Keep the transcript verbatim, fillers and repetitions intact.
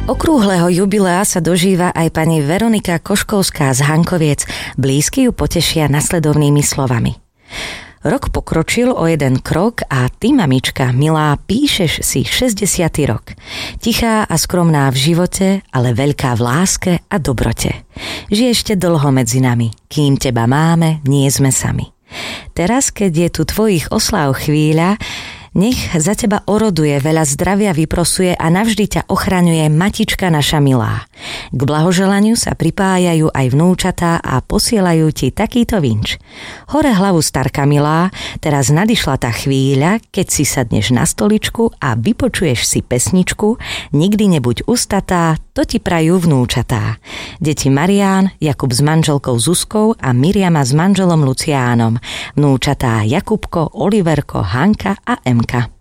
Okrúhleho jubilea sa dožíva aj pani Veronika Koškovská z Hankoviec. Blízky ju potešia nasledovnými slovami. Rok pokročil o jeden krok a ty, mamička, milá, píšeš si šesťdesiaty rok. Tichá a skromná v živote, ale veľká v láske a dobrote. Žij ešte dlho medzi nami, kým teba máme, nie sme sami. Teraz, keď je tu tvojich osláv chvíľa, nech za teba oroduje, veľa zdravia vyprosuje a navždy ťa ochraňuje matička naša milá. K blahoželaniu sa pripájajú aj vnúčatá a posielajú ti takýto vinč. Hore hlavu, starka milá, teraz nadišla tá chvíľa, keď si sadneš na stoličku a vypočuješ si pesničku Nikdy nebuď ustatá, to ti prajú vnúčatá. Deti Marián, Jakub s manželkou Zuzkou a Miriama s manželom Luciánom. Vnúčatá Jakubko, Oliverko, Hanka a Emka.